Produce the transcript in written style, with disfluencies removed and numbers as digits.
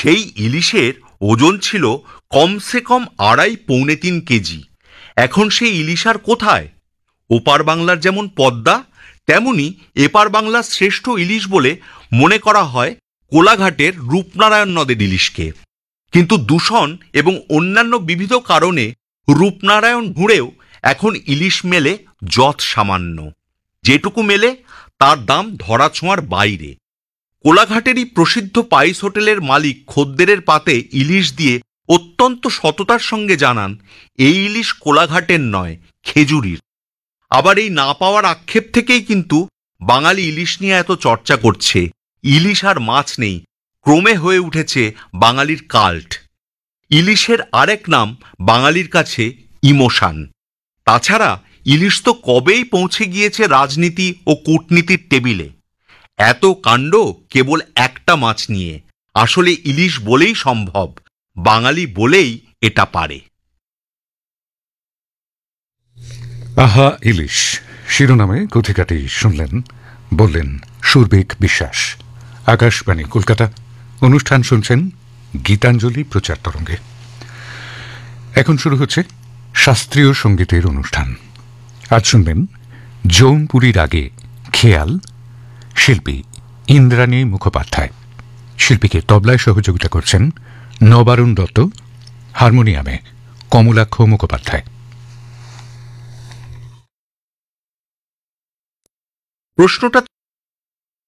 সেই ইলিশের ওজন ছিল কমসে কম 2.5-3 কেজি। এখন সেই ইলিশ আর কোথায়? ওপার বাংলার যেমন পদ্মা, তেমনি এপার বাংলার শ্রেষ্ঠ ইলিশ বলে মনে করা হয় কোলাঘাটের রূপনারায়ণ নদের ইলিশকে। কিন্তু দূষণ এবং অন্যান্য বিবিধ কারণে রূপনারায়ণ ঘুরেও এখন ইলিশ মেলে যৎ সামান্য। যেটুকু মেলে তার দাম ধরাছোঁয়ার বাইরে। কোলাঘাটেরই প্রসিদ্ধ পাইস হোটেলের মালিক খদ্দেরের পাতে ইলিশ দিয়ে অত্যন্ত সততার সঙ্গে জানান, এই ইলিশ কোলাঘাটের নয়, খেজুরির। আবার এই না পাওয়ার আক্ষেপ থেকেই কিন্তু বাঙালি ইলিশ নিয়ে এত চর্চা করছে। ইলিশ আর মাছ নেই, ক্রমে হয়ে উঠেছে বাঙালির কাল্ট। ইলিশের আরেক নাম বাঙালির কাছে ইমোশন। তাছাড়া ইলিশ তো কবেই পৌঁছে গিয়েছে রাজনীতি ও কূটনীতির টেবিলে। এত কাণ্ড কেবল একটা মাছ নিয়ে। আসলে ইলিশ বলেই সম্ভব, বাঙালি বলেই এটা পারে। আহা ইলিশ শিরোনামে কথিকাটি শুনলেন, বললেন সুরবেগ বিশ্বাস। আকাশবাণী কলকাতা। অনুষ্ঠান শুনছেন গীতাঞ্জলি প্রচার তরঙ্গে। এখন শুরু হচ্ছে শাস্ত্রীয় সঙ্গীতের অনুষ্ঠান। আজ শুনবেন জৌনপুরীর আগে খেয়াল, শিল্পী ইন্দ্রাণী মুখোপাধ্যায়। শিল্পীকে তবলায় সহযোগিতা করছেন নবারুণ দত্ত, হারমোনিয়ামে কমলাক্ষ মুখোপাধ্যায়। প্রশ্নটা